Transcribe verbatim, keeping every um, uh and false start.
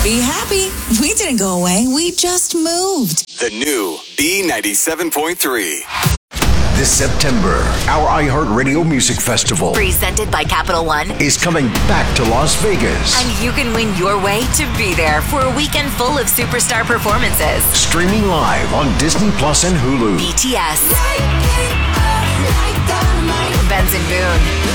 Be happy. We didn't go away. We just moved. The new B ninety-seven point three. This September, our iHeartRadio Music Festival, presented by Capital One, is coming back to Las Vegas. And you can win your way to be there for a weekend full of superstar performances. Streaming live on Disney Plus and Hulu. B T S, Benson Boone,